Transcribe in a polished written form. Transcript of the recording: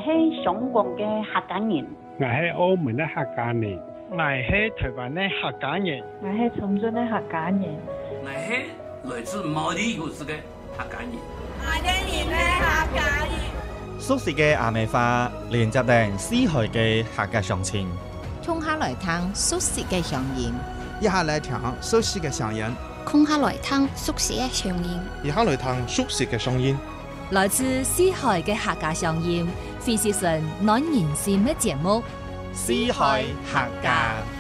係香港嘅客家人， 我係澳門嘅客家人， 我係台灣嘅客家人， 我係長春嘅客家人， 我係來自毛里求斯嘅客家人， 我哋係客家人。 熟悉嘅阿美話，連接定四海嘅客家鄉親。 衝下來聽熟悉嘅聲音， 一下來聽熟悉嘅聲音， 空下來聽熟悉嘅聲音， 一下來聽熟悉嘅聲音。 來自四海嘅客家聲音，飛時順暖人心嘅節目， 四海客家。